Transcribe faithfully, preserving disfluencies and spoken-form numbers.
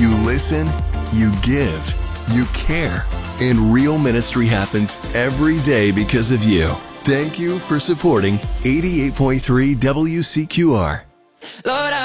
You listen, you give, you care. And real ministry happens every day because of you. Thank you for supporting eighty-eight point three W C Q R. Lord,